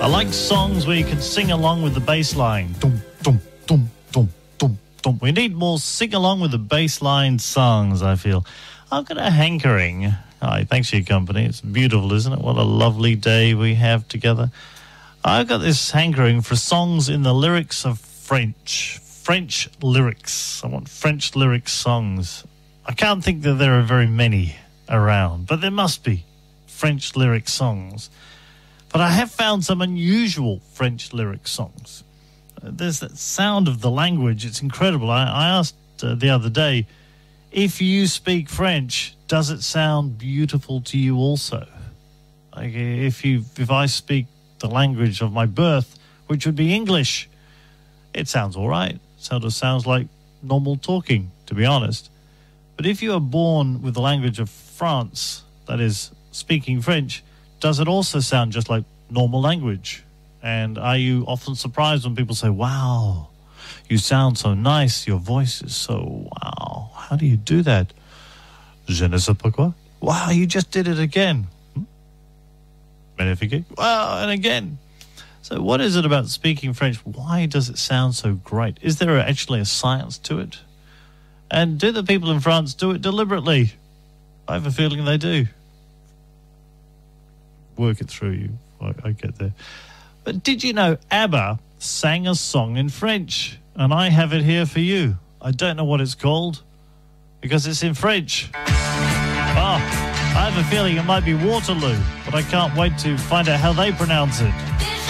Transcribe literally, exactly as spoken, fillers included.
I like songs where you can sing along with the bass line. Dum, dum, dum, dum, dum, dum. We need more sing along with the bass line songs, I feel. I've got a hankering. Hi, thanks for your company. It's beautiful, isn't it? What a lovely day we have together. I've got this hankering for songs in the lyrics of French. French lyrics. I want French lyric songs. I can't think that there are very many around, but there must be French lyric songs. But I have found some unusual French lyric songs. Uh, there's that sound of the language. It's incredible. I, I asked uh, the other day, if you speak French, does it sound beautiful to you also? Like if you, if I speak the language of my birth, which would be English, it sounds all right. It sort of sounds like normal talking, to be honest. But if you are born with the language of France, that is, speaking French, does it also sound just like normal language? And are you often surprised when people say, wow, you sound so nice, your voice is so, wow, how do you do that? Je ne sais pas quoi. Wow, you just did it again. Hmm? Magnifique. Wow, and again. So what is it about speaking French? Why does it sound so great? Is there actually a science to it? And do the people in France do it deliberately? I have a feeling they do. Work it through you. I, I get there. But did you know ABBA sang a song in French? And I have it here for you. I don't know what it's called because it's in French. Ah, I have a feeling it might be Waterloo, but I can't wait to find out how they pronounce it.